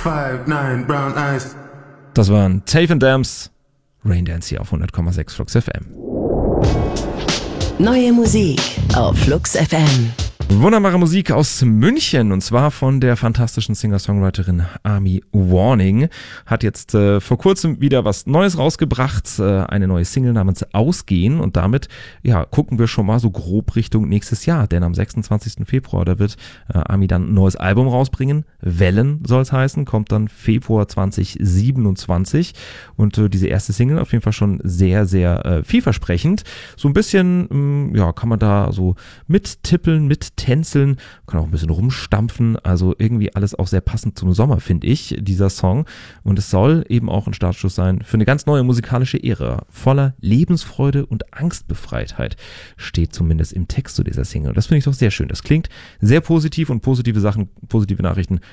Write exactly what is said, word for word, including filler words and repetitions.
five nine brown eyes. Das waren Taven Dams, Raindance hier auf hundert Komma sechs Flux F M. Neue Musik auf Flux F M. Wunderbare Musik aus München, und zwar von der fantastischen Singer-Songwriterin Army Warning. Hat jetzt äh, vor kurzem wieder was Neues rausgebracht, äh, eine neue Single namens Ausgehen, und damit ja gucken wir schon mal so grob Richtung nächstes Jahr, denn am sechsundzwanzigsten Februar, da wird äh, Army dann ein neues Album rausbringen. Wellen soll es heißen, kommt dann Februar zwanzig siebenundzwanzig, und äh, diese erste Single auf jeden Fall schon sehr, sehr äh, vielversprechend. So ein bisschen, mh, ja, kann man da so mittippeln, mit tänzeln, kann auch ein bisschen rumstampfen, also irgendwie alles auch sehr passend zum Sommer, finde ich, dieser Song. Und es soll eben auch ein Startschuss sein für eine ganz neue musikalische Ära. Voller Lebensfreude und Angstbefreitheit steht zumindest im Text zu dieser Single. Und das finde ich doch sehr schön. Das klingt sehr positiv, und positive Sachen, positive Nachrichten